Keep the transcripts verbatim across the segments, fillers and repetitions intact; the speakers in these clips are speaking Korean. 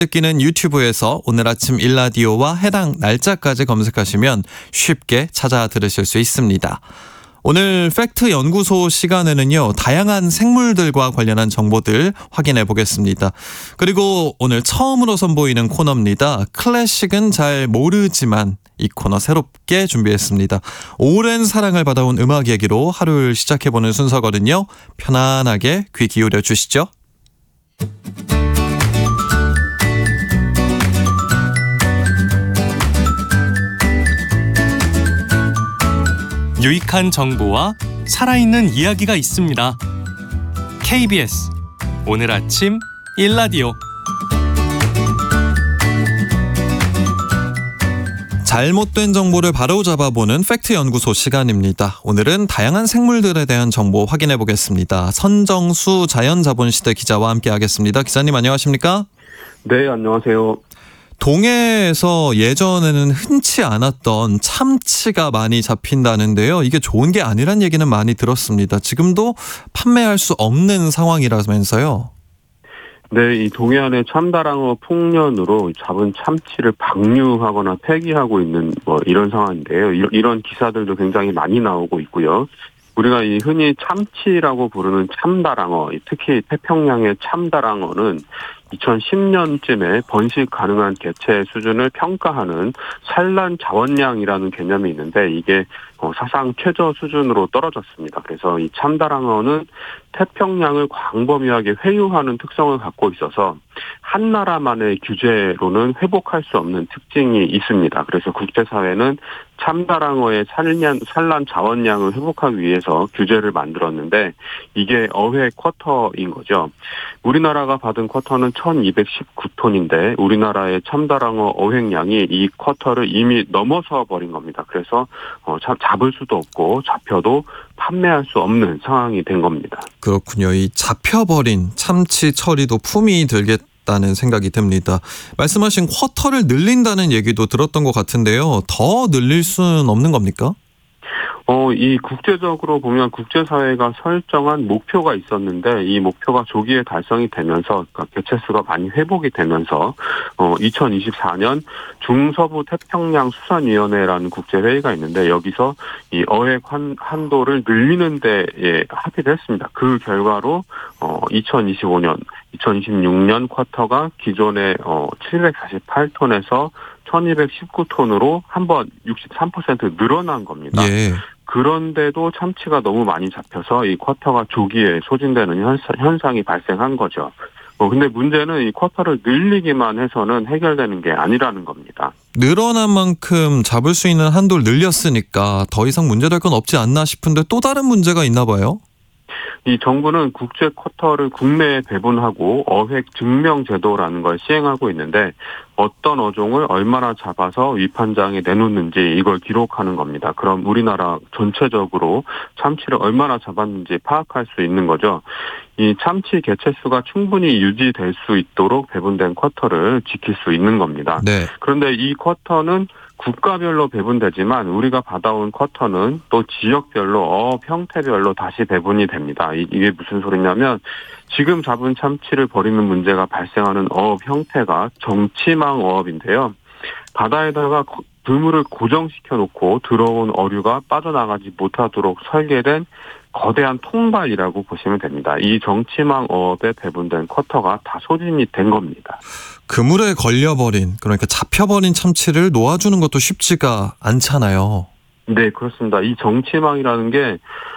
듣기는 유튜브에서 오늘 아침 일라디오와 해당 날짜까지 검색하시면 쉽게 찾아 들으실 수 있습니다. 오늘 팩트 연구소 시간에는요, 다양한 생물들과 관련한 정보들 확인해 보겠습니다. 그리고 오늘 처음으로 선보이는 코너입니다. 클래식은 잘 모르지만 이 코너 새롭게 준비했습니다. 오랜 사랑을 받아온 음악 얘기로 하루를 시작해보는 순서거든요. 편안하게 귀 기울여 주시죠. 유익한 정보와 살아있는 이야기가 있습니다. 케이비에스 오늘 아침 일라디오. 잘못된 정보를 바로잡아보는 팩트 연구소 시간입니다. 오늘은 다양한 생물들에 대한 정보 확인해 보겠습니다. 선정수 자연자본시대 기자와 함께하겠습니다. 기자님 안녕하십니까? 네, 안녕하세요. 동해에서 예전에는 흔치 않았던 참치가 많이 잡힌다는데요. 이게 좋은 게 아니란 얘기는 많이 들었습니다. 지금도 판매할 수 없는 상황이라면서요. 네, 이 동해안의 참다랑어 풍년으로 잡은 참치를 방류하거나 폐기하고 있는 뭐 이런 상황인데요. 이런 기사들도 굉장히 많이 나오고 있고요. 우리가 이 흔히 참치라고 부르는 참다랑어, 특히 태평양의 참다랑어는 이천십 년쯤에 번식 가능한 개체 수준을 평가하는 산란 자원량이라는 개념이 있는데 이게 사상 최저 수준으로 떨어졌습니다. 그래서 이 참다랑어는 태평양을 광범위하게 회유하는 특성을 갖고 있어서 한 나라만의 규제로는 회복할 수 없는 특징이 있습니다. 그래서 국제사회는 참다랑어의 산란, 산란 자원량을 회복하기 위해서 규제를 만들었는데 이게 어회 쿼터인 거죠. 우리나라가 받은 쿼터는 천이백십구 톤인데 우리나라의 참다랑어 어획량이 이 쿼터를 이미 넘어서 버린 겁니다. 그래서 참 잡을 수도 없고 잡혀도 판매할 수 없는 상황이 된 겁니다. 그렇군요. 이 잡혀버린 참치 처리도 품이 들겠다는 생각이 듭니다. 말씀하신 쿼터를 늘린다는 얘기도 들었던 것 같은데요. 더 늘릴 수는 없는 겁니까? 어, 이 국제적으로 보면 국제사회가 설정한 목표가 있었는데 이 목표가 조기에 달성이 되면서 그러니까 개체수가 많이 회복이 되면서 어, 이천이십사 년 중서부 태평양 수산위원회라는 국제회의가 있는데 여기서 이 어획 한, 한도를 늘리는 데에 합의를 했습니다. 그 결과로 어, 이천이십오 년, 이천이십육 년 쿼터가 기존의 어, 칠백사십팔 톤에서 천이백십구 톤으로 한번 육십삼 퍼센트 늘어난 겁니다. 예. 그런데도 참치가 너무 많이 잡혀서 이 쿼터가 조기에 소진되는 현상이 발생한 거죠. 어, 근데 문제는 이 쿼터를 늘리기만 해서는 해결되는 게 아니라는 겁니다. 늘어난 만큼 잡을 수 있는 한도를 늘렸으니까 더 이상 문제될 건 없지 않나 싶은데 또 다른 문제가 있나 봐요? 이 정부는 국제 쿼터를 국내에 배분하고 어획 증명 제도라는 걸 시행하고 있는데 어떤 어종을 얼마나 잡아서 위판장에 내놓는지 이걸 기록하는 겁니다. 그럼 우리나라 전체적으로 참치를 얼마나 잡았는지 파악할 수 있는 거죠. 이 참치 개체수가 충분히 유지될 수 있도록 배분된 쿼터를 지킬 수 있는 겁니다. 네. 그런데 이 쿼터는 국가별로 배분되지만 우리가 받아온 쿼터는 또 지역별로 어업 형태별로 다시 배분이 됩니다. 이게 무슨 소리냐면 지금 잡은 참치를 버리는 문제가 발생하는 어업 형태가 정치망 어업인데요. 바다에다가 그물을 고정시켜 놓고 들어온 어류가 빠져나가지 못하도록 설계된 거대한 통발이라고 보시면 됩니다. 이 정치망 어업에 배분된 쿼터가 다 소진이 된 겁니다. 그물에 걸려버린, 그러니까 잡혀버린 참치를 놓아주는 것도 쉽지가 않잖아요. 네, 그렇습니다. 이 정치망이라는 게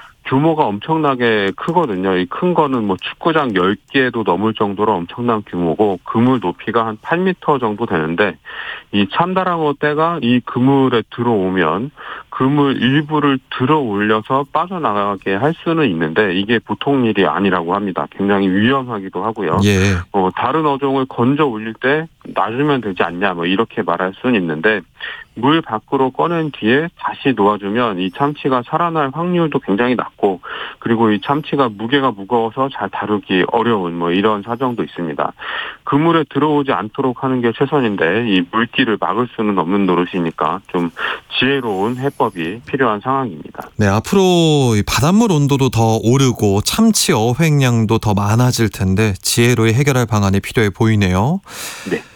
규모가 엄청나게 크거든요. 이 큰 거는 뭐 축구장 열 개도 넘을 정도로 엄청난 규모고 그물 높이가 한 팔 미터 정도 되는데 이 참다랑어 떼가 이 그물에 들어오면 그물 일부를 들어 올려서 빠져나가게 할 수는 있는데 이게 보통 일이 아니라고 합니다. 굉장히 위험하기도 하고요. 예. 어, 다른 어종을 건져 올릴 때 놔주면 되지 않냐 뭐 이렇게 말할 수는 있는데 물 밖으로 꺼낸 뒤에 다시 놓아주면 이 참치가 살아날 확률도 굉장히 낮고 그리고 이 참치가 무게가 무거워서 잘 다루기 어려운 뭐 이런 사정도 있습니다. 그물에 들어오지 않도록 하는 게 최선인데 이 물길을 막을 수는 없는 노릇이니까 좀 지혜로운 해법이 필요한 상황입니다. 네, 앞으로 바닷물 온도도 더 오르고 참치 어획량도 더 많아질 텐데 지혜로이 해결할 방안이 필요해 보이네요. 네.